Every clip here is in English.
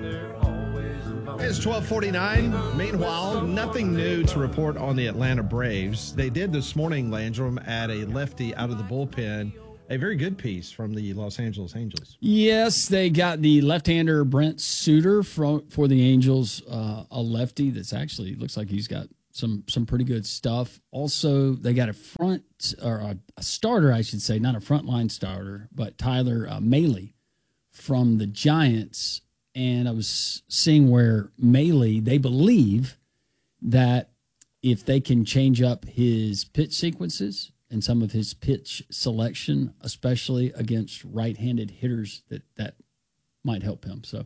It's 12:49. Meanwhile, nothing new to report on the Atlanta Braves. They did this morning, Landrum, add a lefty out of the bullpen. A very good piece from the Los Angeles Angels. Yes, they got the left-hander Brent Suter for the Angels, a lefty that's actually looks like he's got some pretty good stuff. Also, they got a starter, I should say, not a frontline starter, but Tyler Mahle from the Giants. And I was seeing where Mahle, they believe that if they can change up his pitch sequences and some of his pitch selection, especially against right-handed hitters, that might help him. So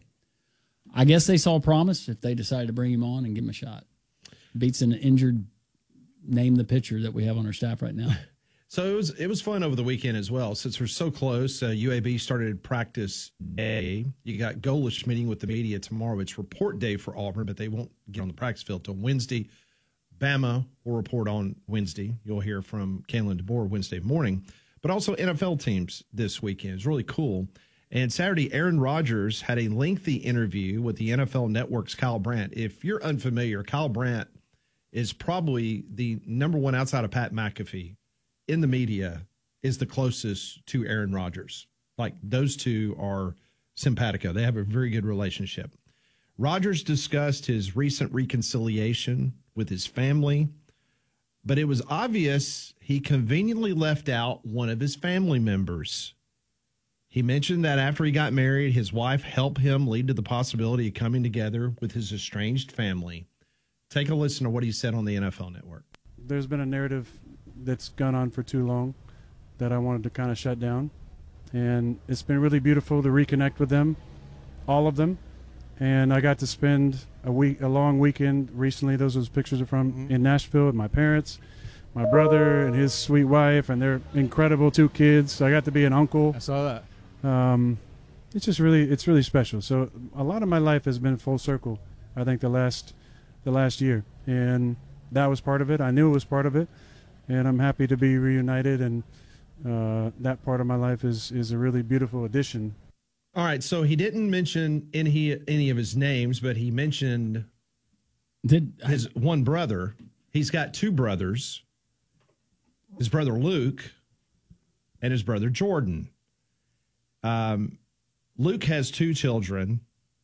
I guess they saw promise if they decided to bring him on and give him a shot. Beats an injured name the pitcher that we have on our staff right now. So it was fun over the weekend as well. Since we're so close, UAB started practice day. You got Golish meeting with the media tomorrow. It's report day for Auburn, but they won't get on the practice field till Wednesday. Bama will report on Wednesday. You'll hear from Kalen DeBoer Wednesday morning. But also NFL teams this weekend. It's really cool. And Saturday, Aaron Rodgers had a lengthy interview with the NFL Network's Kyle Brandt. If you're unfamiliar, Kyle Brandt is probably the number one outside of Pat McAfee in the media, is the closest to Aaron Rodgers. Like, those two are simpatico. They have a very good relationship. Rodgers discussed his recent reconciliation with his family, but it was obvious he conveniently left out one of his family members. He mentioned that after he got married, his wife helped him lead to the possibility of coming together with his estranged family. Take a listen to what he said on the NFL Network. There's been a narrative that's gone on for too long that I wanted to kind of shut down. And it's been really beautiful to reconnect with them, all of them. And I got to spend a long weekend recently. Those pictures are from in Nashville with my parents, my brother and his sweet wife, and their incredible 2 kids. I got to be an uncle. I saw that. It's really special. So a lot of my life has been full circle, I think, the last year. And that was part of it. I knew it was part of it. And I'm happy to be reunited, and that part of my life is a really beautiful addition. All right, so he didn't mention any of his names, but he mentioned his one brother. He's got 2 brothers, his brother Luke and his brother Jordan. Luke has 2 children,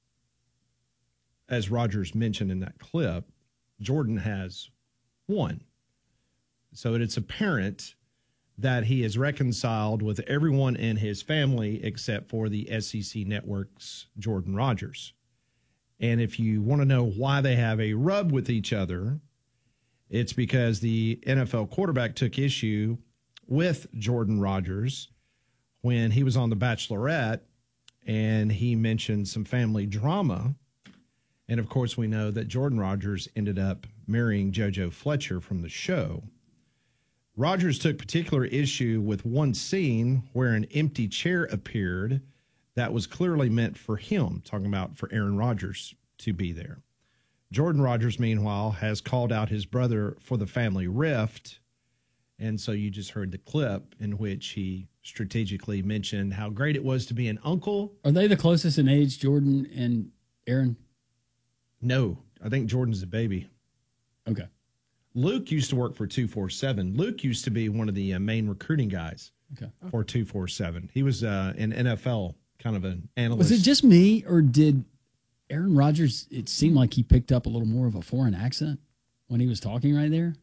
as Rodgers mentioned in that clip. Jordan has 1. So it's apparent that he is reconciled with everyone in his family except for the SEC Network's Jordan Rodgers. And if you want to know why they have a rub with each other, it's because the NFL quarterback took issue with Jordan Rodgers when he was on The Bachelorette, and he mentioned some family drama. And, of course, we know that Jordan Rodgers ended up marrying JoJo Fletcher from the show. Rodgers took particular issue with one scene where an empty chair appeared that was clearly meant for him, talking about for Aaron Rodgers to be there. Jordan Rodgers, meanwhile, has called out his brother for the family rift. And so you just heard the clip in which he strategically mentioned how great it was to be an uncle. Are they the closest in age, Jordan and Aaron? No, I think Jordan's the baby. Okay. Luke used to work for 247. Luke used to be one of the main recruiting guys for 247. He was an NFL kind of an analyst. Was it just me, or did Aaron Rodgers, it seemed like he picked up a little more of a foreign accent when he was talking right there?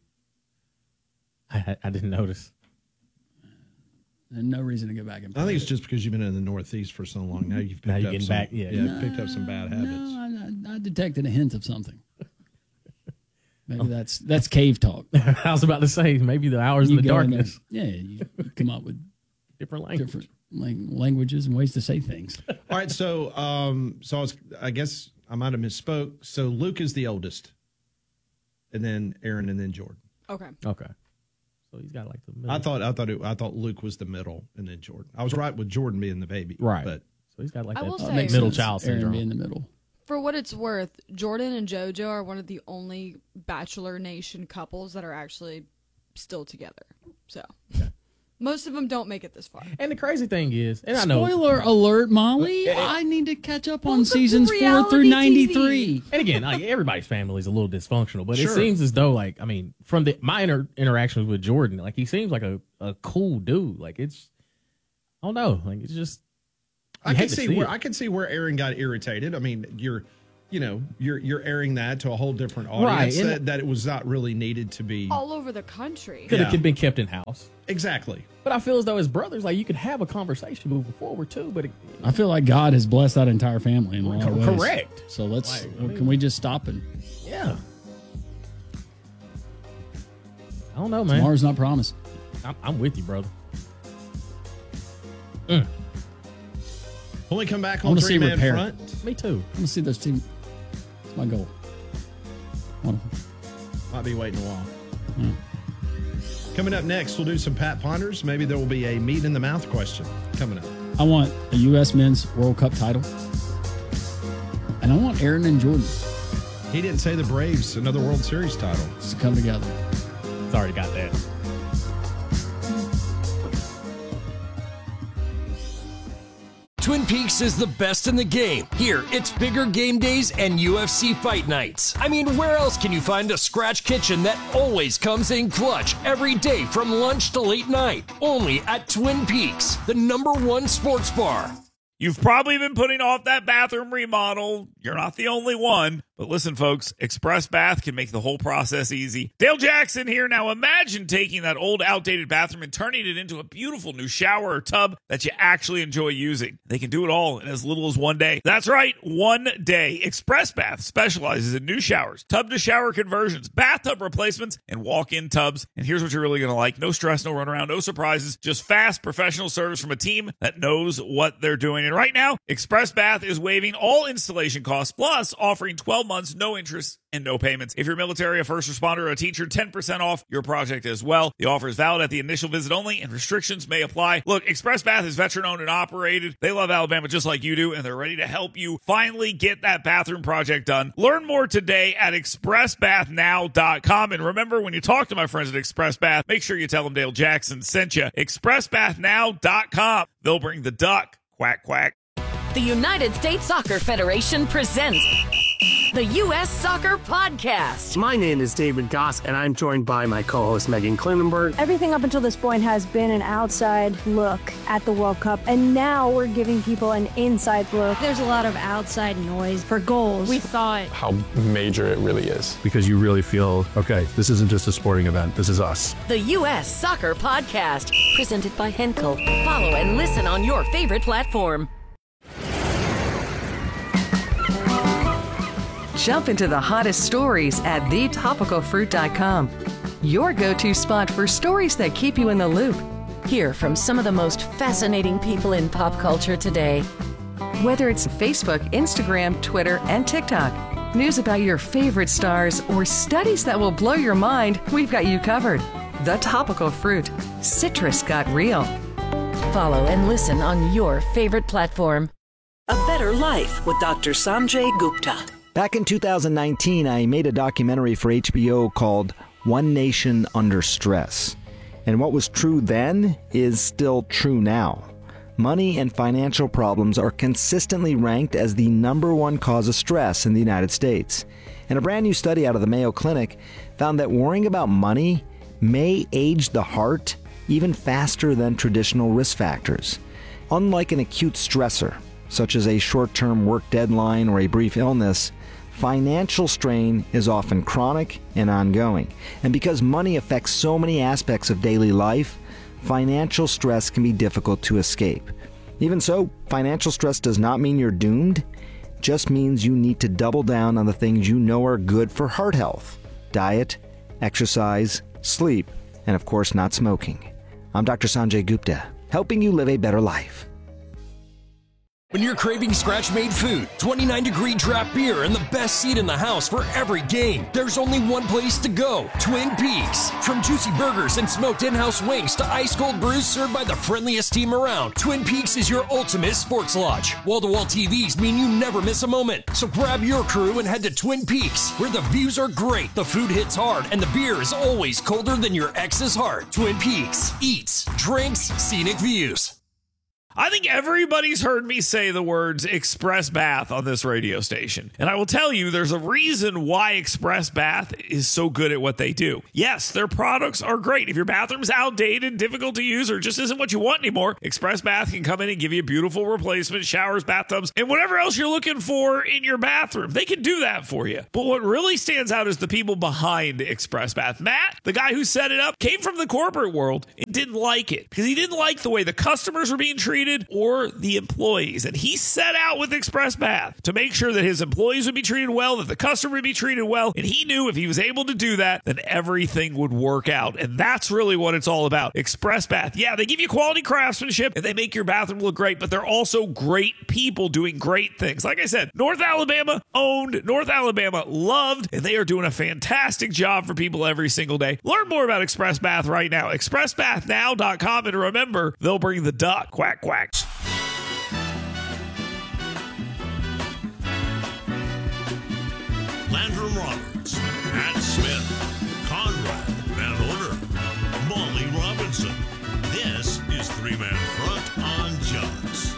I didn't notice. And no reason to go back and I think it's just because you've been in the Northeast for so long. Now you've picked up some, picked up some bad habits. No, I detected a hint of something. Maybe that's cave talk. I was about to say, maybe the hours in the darkness. You come up with different languages and ways to say things. All right, so I guess I might have misspoke. So Luke is the oldest, and then Aaron, and then Jordan. Okay. So he's got like the middle. I thought Luke was the middle, and then Jordan. I was right with Jordan being the baby, right? But so he's got like that middle child syndrome. Aaron being the middle. For what it's worth, Jordan and JoJo are one of the only Bachelor Nation couples that are actually still together. So, Most of them don't make it this far. And the crazy thing is, and I know, Spoiler alert, Molly. I need to catch up on Welcome seasons to 4 through reality 93. and again, like, everybody's family is a little dysfunctional, but Sure. it seems as though, like, I mean, from my interactions with Jordan, like, he seems like a cool dude. Like, it's, I don't know, like, it's just. I can see where Aaron got irritated. I mean, you're airing that to a whole different audience, Right, that it was not really needed to be. All over the country. Could have been kept in house. Exactly. But I feel as though as brothers, like, you could have a conversation moving forward too. But I feel like God has blessed that entire family in a lot of ways. Correct. So let's. Like, I mean- can we just stop and? yeah, I don't know, man. Tomorrow's not promised. I'm with you, brother. When we come back I on wanna see 3-man repair. front, Me too. I want to see those teams. That's my goal. might be waiting a while. Coming up next, we'll do some Pat Ponders. Maybe there will be a meat in the mouth question coming up. I want a U.S. Men's World Cup title, and I want Aaron and Jordan He didn't say the Braves another World Series title. to come together. It's already got that. Twin Peaks is the best in the game. Here, it's bigger game days and UFC fight nights. I mean, where else can you find a scratch kitchen that always comes in clutch every day from lunch to late night? Only at Twin Peaks, the #1 sports bar. You've probably been putting off that bathroom remodel. You're not the only one. But listen, folks, Express Bath can make the whole process easy. Dale Jackson here. Now imagine taking that old, outdated bathroom and turning it into a beautiful new shower or tub that you actually enjoy using. They can do it all in as little as 1 day. That's right, 1 day. Express Bath specializes in new showers, tub-to-shower conversions, bathtub replacements, and walk-in tubs. And here's what you're really going to like. No stress, no runaround, no surprises. Just fast, professional service from a team that knows what they're doing. And right now, Express Bath is waiving all installation costs, plus offering 12 months, no interest, and no payments. If you're military, a first responder, or a teacher, 10% off your project as well. The offer is valid at the initial visit only, and restrictions may apply. Look, Express Bath is veteran-owned and operated. They love Alabama just like you do, and they're ready to help you finally get that bathroom project done. Learn more today at expressbathnow.com. And remember, when you talk to my friends at Express Bath, make sure you tell them Dale Jackson sent you. expressbathnow.com. They'll bring the duck. Quack, quack. The United States Soccer Federation presents the U.S. Soccer Podcast. My name is David Goss, and I'm joined by my co-host Megan Klinenberg. Everything up until this point has been an outside look at the World Cup, and now we're giving people an inside look. There's a lot of outside noise for goals. We thought how major it really is. Because you really feel, okay, this isn't just a sporting event, this is us. The U.S. Soccer Podcast, presented by Henkel. Follow and listen on your favorite platform. Jump into the hottest stories at thetopicalfruit.com. Your go-to spot for stories that keep you in the loop. Hear from some of the most fascinating people in pop culture today. Whether it's Facebook, Instagram, Twitter, and TikTok, news about your favorite stars, or studies that will blow your mind, we've got you covered. The Topical Fruit. Citrus got real. Follow and listen on your favorite platform. A Better Life with Dr. Sanjay Gupta. Back in 2019, I made a documentary for HBO called One Nation Under Stress. And what was true then is still true now. Money and financial problems are consistently ranked as the #1 cause of stress in the United States. And a brand new study out of the Mayo Clinic found that worrying about money may age the heart even faster than traditional risk factors. Unlike an acute stressor, such as a short-term work deadline or a brief illness, financial strain is often chronic and ongoing. And because money affects so many aspects of daily life, financial stress can be difficult to escape. Even so, financial stress does not mean you're doomed. It just means you need to double down on the things you know are good for heart health: diet, exercise, sleep, and of course not smoking. I'm Dr. Sanjay Gupta, helping you live a better life. When you're craving scratch-made food, 29-degree draft beer, and the best seat in the house for every game, there's only one place to go, Twin Peaks. From juicy burgers and smoked in-house wings to ice-cold brews served by the friendliest team around, Twin Peaks is your ultimate sports lodge. Wall-to-wall TVs mean you never miss a moment. So grab your crew and head to Twin Peaks, where the views are great, the food hits hard, and the beer is always colder than your ex's heart. Twin Peaks. Eats, drinks, scenic views. I think everybody's heard me say the words Express Bath on this radio station. And I will tell you, there's a reason why Express Bath is so good at what they do. Yes, their products are great. If your bathroom's outdated, difficult to use, or just isn't what you want anymore, Express Bath can come in and give you beautiful replacement showers, bathtubs, and whatever else you're looking for in your bathroom. They can do that for you. But what really stands out is the people behind Express Bath. Matt, the guy who set it up, came from the corporate world and didn't like it because he didn't like the way the customers were being treated or the employees. And he set out with Express Bath to make sure that his employees would be treated well, that the customer would be treated well. And he knew if he was able to do that, then everything would work out. And that's really what it's all about. Express Bath. Yeah, they give you quality craftsmanship and they make your bathroom look great, but they're also great people doing great things. Like I said, North Alabama owned, North Alabama loved, and they are doing a fantastic job for people every single day. Learn more about Express Bath right now. ExpressBathNow.com. And remember, they'll bring the duck. Quack, quack. Landrum Roberts, Pat Smith, Conrad Van Order, Molly Robinson. This is Three Man Front on Jaws.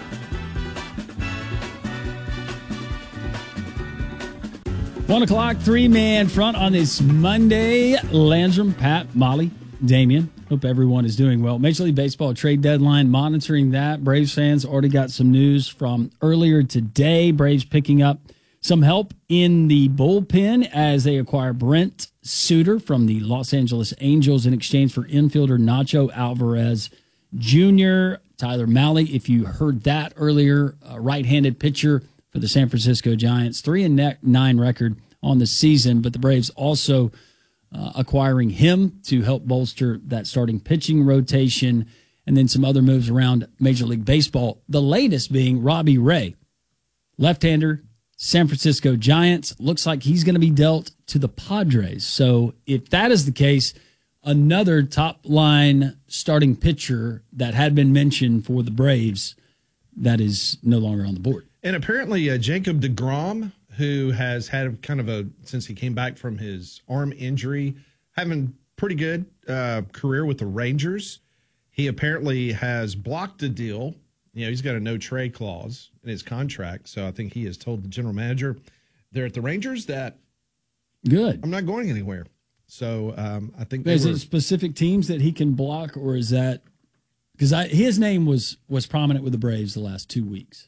One o'clock, three-man front on this Monday. Landrum, Pat, Molly, Damian. Hope everyone is doing well. Major League Baseball trade deadline, monitoring that. Braves fans already got some news from earlier today. Braves picking up some help in the bullpen as they acquire Brent Suter from the Los Angeles Angels in exchange for infielder Nacho Alvarez Jr. Tyler Mahle, if you heard that earlier, a right-handed pitcher for the San Francisco Giants. 3-9 record on the season, but the Braves also acquiring him to help bolster that starting pitching rotation, and then some other moves around Major League Baseball. The latest being Robbie Ray, left-hander, San Francisco Giants. Looks like he's going to be dealt to the Padres. So if that is the case, another top-line starting pitcher that had been mentioned for the Braves that is no longer on the board. And apparently Jacob deGrom, who has had kind of since he came back from his arm injury, having pretty good career with the Rangers. He apparently has blocked a deal. You know, he's got a no-trade clause in his contract, so I think he has told the general manager there at the Rangers that good, I'm not going anywhere. So I think is it specific teams that he can block, or is that because his name was prominent with the Braves the last 2 weeks?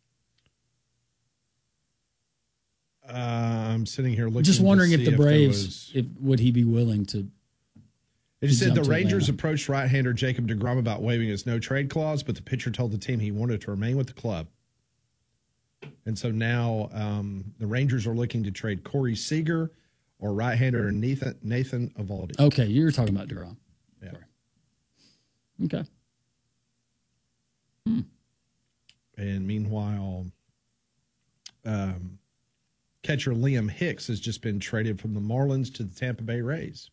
I'm sitting here looking. Just wondering if the Braves, would he be willing to? It just said the Rangers approached right-hander Jacob deGrom about waiving his no-trade clause, but the pitcher told the team he wanted to remain with the club. And so now the Rangers are looking to trade Corey Seager or right-hander Nathan Eovaldi. Okay, you're talking about deGrom. Yeah. Sorry. Okay. And meanwhile, catcher Liam Hicks has just been traded from the Marlins to the Tampa Bay Rays.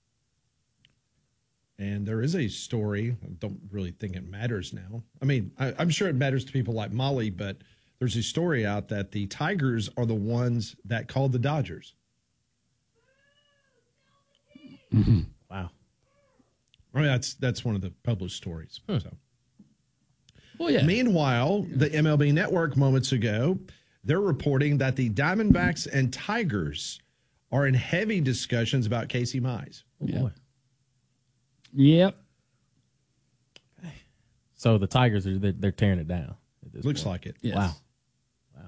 And there is a story. I don't really think it matters now. I mean, I'm sure it matters to people like Molly, but there's a story out that the Tigers are the ones that called the Dodgers. Mm-hmm. Wow. I mean, that's one of the published stories. So. Well, yeah. Meanwhile, the MLB Network moments ago, they're reporting that the Diamondbacks and Tigers are in heavy discussions about Casey Mize. Oh, boy. Yep. So the Tigers they're tearing it down. Looks like it. Yes. Wow.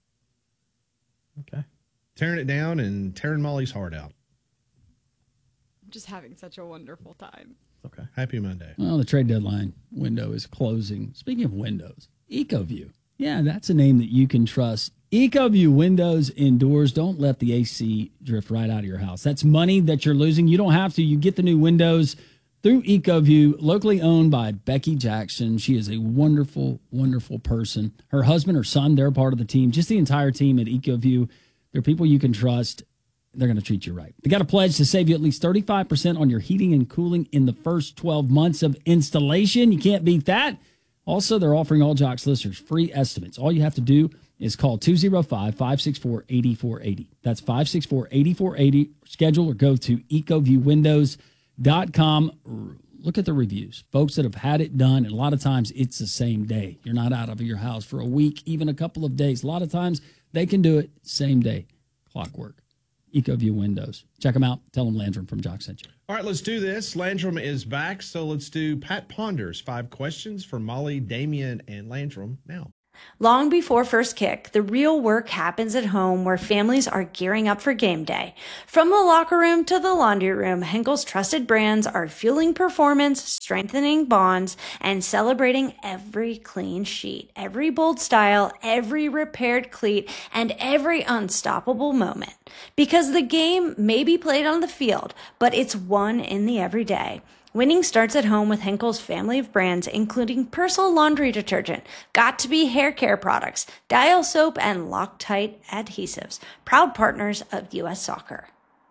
Okay. Tearing it down and tearing Molly's heart out. I'm just having such a wonderful time. Okay. Happy Monday. Well, the trade deadline window is closing. Speaking of windows, EcoView. Yeah, that's a name that you can trust. EcoView windows and doors. Don't let the AC drift right out of your house. That's money that you're losing. You don't have to. You get the new windows through EcoView, locally owned by Becky Jackson. She is a wonderful, wonderful person. Her husband, her son, they're part of the team. Just the entire team at EcoView. They're people you can trust. They're going to treat you right. They got a pledge to save you at least 35% on your heating and cooling in the first 12 months of installation. You can't beat that. Also, they're offering all Jocks listeners free estimates. All you have to do is call 205-564-8480. That's 564-8480. Schedule or go to ecoviewwindows.com. Look at the reviews. Folks that have had it done, and a lot of times it's the same day. You're not out of your house for a week, even a couple of days. A lot of times they can do it same day. Clockwork. EcoView Windows. Check them out. Tell them Landrum from Jock sent you. All right, let's do this. Landrum is back, so let's do Pat Ponders. 5 questions for Molly, Damien, and Landrum now. Long before first kick, the real work happens at home where families are gearing up for game day. From the locker room to the laundry room, Henkel's trusted brands are fueling performance, strengthening bonds, and celebrating every clean sheet, every bold style, every repaired cleat, and every unstoppable moment. Because the game may be played on the field, but it's won in the everyday. Winning starts at home with Henkel's family of brands, including Persil laundry detergent, Got2b hair care products, Dial soap, and Loctite adhesives. Proud partners of U.S. Soccer.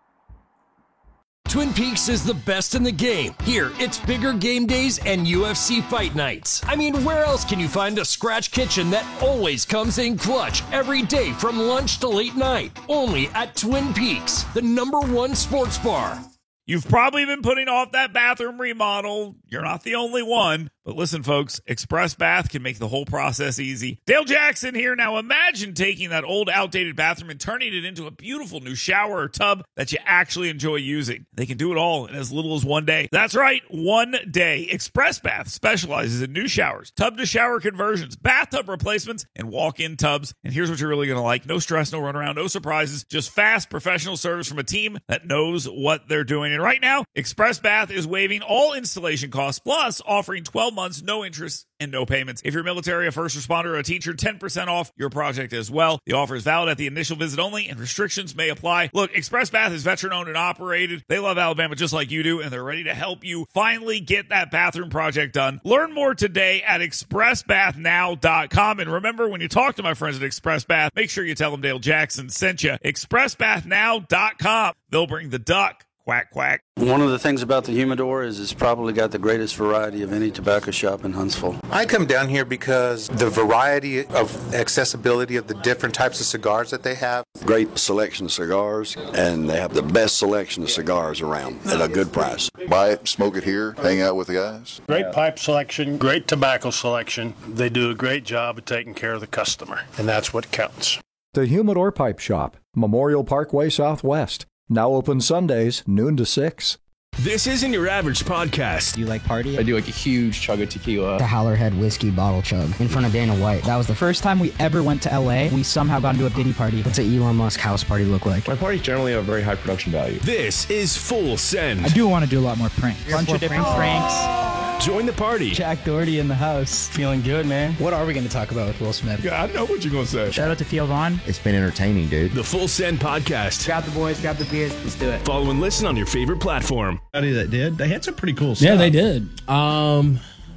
Twin Peaks is the best in the game. Here, it's bigger game days and UFC fight nights. I mean, where else can you find a scratch kitchen that always comes in clutch every day from lunch to late night? Only at Twin Peaks, the #1 sports bar. You've probably been putting off that bathroom remodel. You're not the only one. But listen, folks, Express Bath can make the whole process easy. Dale Jackson here. Now imagine taking that old, outdated bathroom and turning it into a beautiful new shower or tub that you actually enjoy using. They can do it all in as little as 1 day. That's right, 1 day. Express Bath specializes in new showers, tub-to-shower conversions, bathtub replacements, and walk-in tubs. And here's what you're really going to like. No stress, no runaround, no surprises. Just fast, professional service from a team that knows what they're doing. And right now, Express Bath is waiving all installation costs, plus offering 12 months, no interest, and no payments. If you're military, a first responder, or a teacher, 10% off your project as well. The offer is valid at the initial visit only, and restrictions may apply. Look, Express Bath is veteran-owned and operated. They love Alabama just like you do, and they're ready to help you finally get that bathroom project done. Learn more today at expressbathnow.com. And remember, when you talk to my friends at Express Bath, make sure you tell them Dale Jackson sent you. expressbathnow.com. They'll bring the duck. Quack, quack. One of the things about the humidor is it's probably got the greatest variety of any tobacco shop in Huntsville. I come down here because the variety of accessibility of the different types of cigars that they have. Great selection of cigars, and they have the best selection of cigars around at a good price. Buy it, smoke it here, hang out with the guys. Great pipe selection, great tobacco selection. They do a great job of taking care of the customer, and that's what counts. The Humidor Pipe Shop, Memorial Parkway Southwest. Now open Sundays, noon to 6. This isn't your average podcast. Do you like party? I do like a huge chug of tequila. The Howlerhead whiskey bottle chug in front of Dana White. That was the first time we ever went to LA. We somehow got into a Diddy party. What's an Elon Musk house party look like? My parties generally have a very high production value. This is Full Send. I do want to do a lot more pranks. Bunch of different pranks. Join the party. Jack Doherty in the house. Feeling good, man. What are we going to talk about with Will Smith? Yeah, I know what you're going to say. Shout out to Theo Vaughn. It's been entertaining, dude. The Full Send podcast. Grab the boys, grab the beers. Let's do it. Follow and listen on your favorite platform. That did. They had some pretty cool stuff. Yeah, they did. Not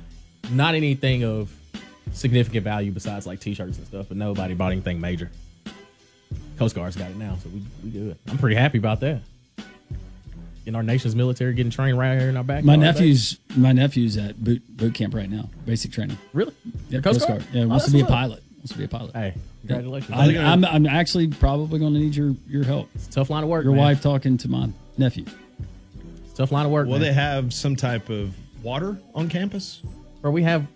anything of significant value besides like t-shirts and stuff, but nobody bought anything major. Coast Guard's got it now, so we do it. I'm pretty happy about that. In our nation's military, getting trained right here in our backyard. My nephew's at boot camp right now, basic training. Really? Yeah, Coast Guard. Yeah, wants to be a pilot. Hey, congratulations! I'm actually probably going to need your help. It's a tough line of work. Your man. wife talking to my nephew. It's a tough line of work. Will they have some type of water on campus? Or we had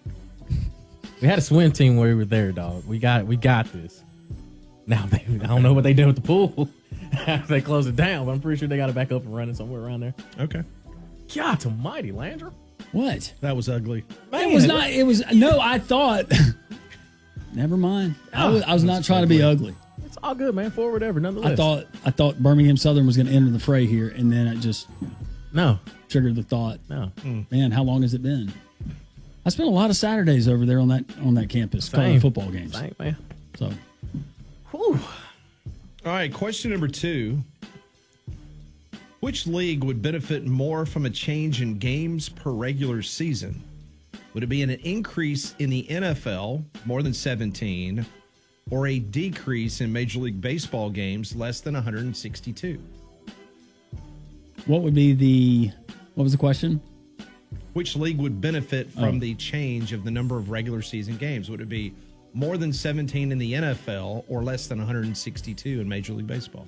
a swim team where we were there, dog. We got this. Now I don't know what they did with the pool after they closed it down, but I'm pretty sure they got it back up and running somewhere around there. Okay. God almighty, Landrum. What? That was ugly. Man, it was not. It was no. I thought. Never mind. I was not trying to be ugly. It's all good, man. Forward ever, nonetheless. I thought Birmingham Southern was going to enter the fray here, and then it just triggered the thought. No, man, how long has it been? I spent a lot of Saturdays over there on that campus calling football games. Same, man. So, whew. All right, question number 2. Which league would benefit more from a change in games per regular season? Would it be an increase in the NFL, more than 17, or a decrease in Major League Baseball games, less than 162? What was the question? Which league would benefit from the change of the number of regular season games? Would it be more than 17 in the NFL or less than 162 in Major League Baseball?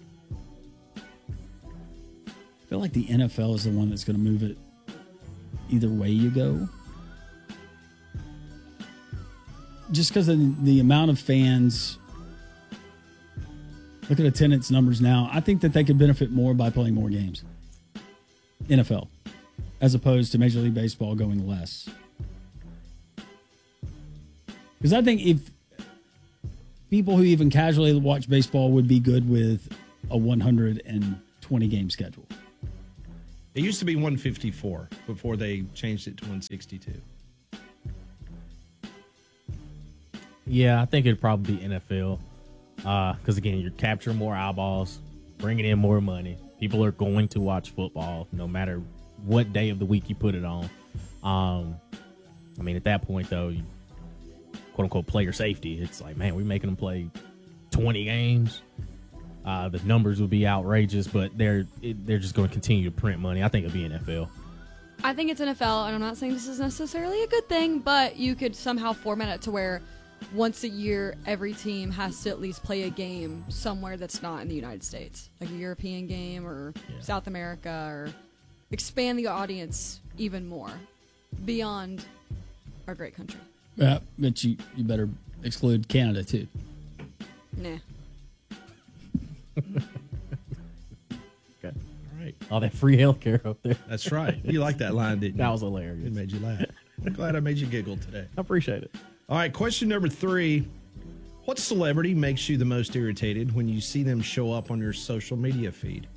I feel like the NFL is the one that's going to move it either way you go. Just because of the amount of fans. Look at attendance numbers now. I think that they could benefit more by playing more games. NFL, as opposed to Major League Baseball going less. Because I think if people who even casually watch baseball would be good with a 120 game schedule. It used to be 154 before they changed it to 162. Yeah, I think it'd probably be NFL. Because, again, you're capturing more eyeballs, bringing in more money. People are going to watch football no matter what day of the week you put it on. I mean, at that point, though, you, quote-unquote player safety, it's like, man, we're making them play 20 games. The numbers would be outrageous, but they're just going to continue to print money. I think it'll be NFL. I think it's NFL, and I'm not saying this is necessarily a good thing, but you could somehow format it to where once a year, every team has to at least play a game somewhere that's not in the United States, like a European game or South America, or expand the audience even more beyond our great country. Yeah, but you better exclude Canada, too. Nah. Okay. All right. All that free healthcare up there. That's right. You liked that line, didn't you? That was hilarious. It made you laugh. I'm glad I made you giggle today. I appreciate it. All right, question number 3. What celebrity makes you the most irritated when you see them show up on your social media feed?